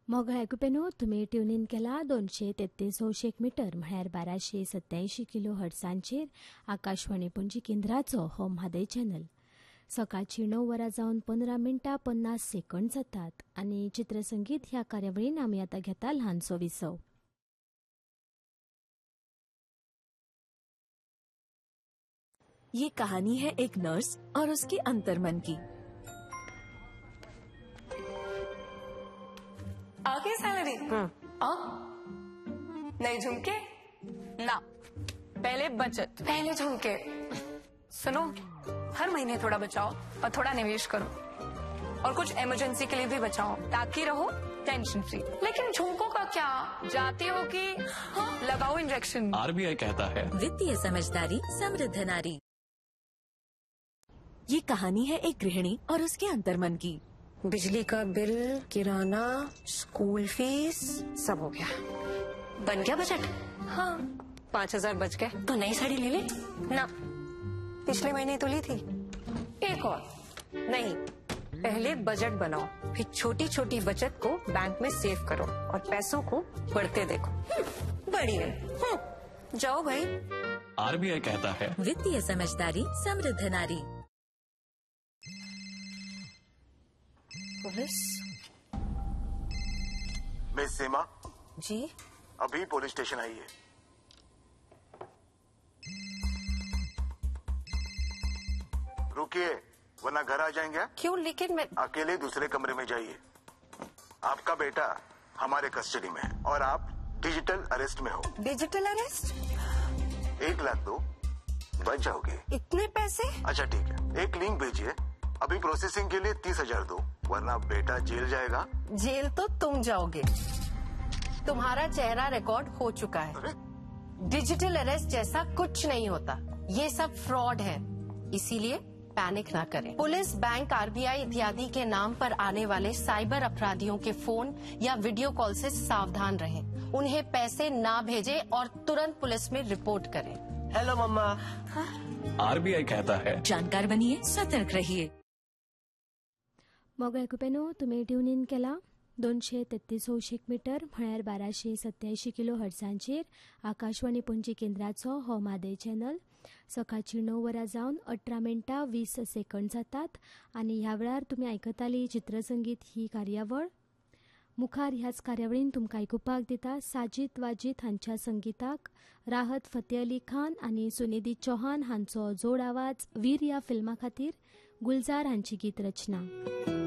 मोगळ आयकुपेनो तुमी tune in केला 233 metre म्हळ्यार 1287 किलो हर्ट्सांचेर आकाशवाणी पणजी केंद्राचो हो म्हादय चॅनल. सकाळची 9 वरां जावन 15 मिनटां 50 सेकंड जातात आनी चित्रसंगीत ह्या कार्यावळीन आमी आतां घेता ल्हानसो विसव. ये कहानी है एक नर्स और उसके अंतर्मन की. आगे सैलरी नहीं झुमके ना, पहले बचत पहले झुमके. सुनो, हर महीने थोड़ा बचाओ और थोड़ा निवेश करो और कुछ इमरजेंसी के लिए भी बचाओ ताकि रहो टेंशन फ्री. लेकिन झुमकों का क्या, जाती हो कि लगाओ इंजेक्शन. आरबीआई कहता है वित्तीय समझदारी समृद्ध नारी. ये कहानी है एक गृहिणी और उसके अंतर्मन की. बिजली का बिल, किराना, स्कूल फीस सब हो गया. बन गया बजट. हाँ, 5,000 बच गए तो नई साड़ी ले ले ना. पिछले महीने तो ली थी. एक और नहीं, पहले बजट बनाओ, फिर छोटी छोटी बचत को बैंक में सेव करो और पैसों को बढ़ते देखो. बढ़ी गई. जाओ भाई. आरबीआई कहता है वित्तीय समझदारी समृद्ध नारी. पुलिस. मिस सीमा जी. अभी पुलिस स्टेशन आई है. रुकिए वरना घर आ जाएंगे. क्यों? लेकिन मैं अकेले दूसरे कमरे में जाइए. आपका बेटा हमारे कस्टडी में है और आप डिजिटल अरेस्ट में हो. Digital arrest? 1 लाख दो, बच जाओगे. इतने पैसे? अच्छा ठीक है, एक लिंक भेजिए. अभी प्रोसेसिंग के लिए 30,000 दो, वरना बेटा जेल जाएगा. जेल तो तुम जाओगे. तुम्हारा चेहरा रिकॉर्ड हो चुका है. अरे? डिजिटल अरेस्ट जैसा कुछ नहीं होता. ये सब फ्रॉड है, इसीलिए पैनिक ना करें. पुलिस, बैंक, आरबीआई इत्यादि के नाम पर आने वाले साइबर अपराधियों के फोन या वीडियो कॉल से सावधान रहें. उन्हें पैसे ना भेजें और तुरंत पुलिस में रिपोर्ट करें. हेलो मम्मा. आरबीआई कहता है जानकार बनिए, सतर्क रहिए. मोगळ आयकुपेनो तुमी ट्यून इन केला 233 मीटर म्हळ्यार 1287 किलो हर्ट्सांचेर आकाशवाणी पणजी केंद्राचो हो म्हादय चॅनल. सकाळची 9 वरां जावन 18 मिनटां 20 सेकंड जातात आनी ह्या वेळार तुमी आयकताली चित्रसंगीत ही कार्यावळ. मुखार ह्याच कार्यावळीन तुमकां आयकुपाक दिता साजीद वाजीद हांच्या संगीताक राहत फतेह अली खान आनी सुनिधी चौहान हांचो जोड आवाज वीर ह्या फिल्मा खातीर गुलजार हांची गीत रचना.